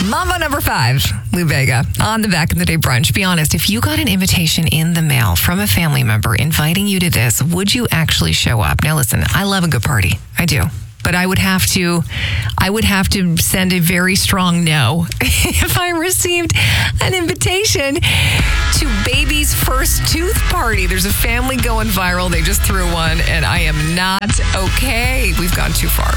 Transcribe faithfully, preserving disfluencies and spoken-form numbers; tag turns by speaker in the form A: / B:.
A: Mambo number five, Lou Bega, on the Back in the Day brunch. Be honest, if you got an invitation in the mail from a family member inviting you to this, would you actually show up? Now listen, I love a good party. I do. But I would have to, I would have to send a very strong no if I received an invitation to baby's first tooth party. There's a family going viral. They just threw one, and I am not okay. We've gone too far.